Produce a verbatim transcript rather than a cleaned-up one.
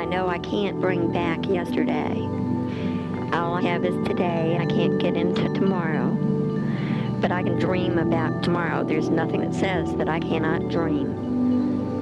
know I can't bring back yesterday. All I have is today, and I can't get into tomorrow. But I can dream about tomorrow. There's nothing that says that I cannot dream.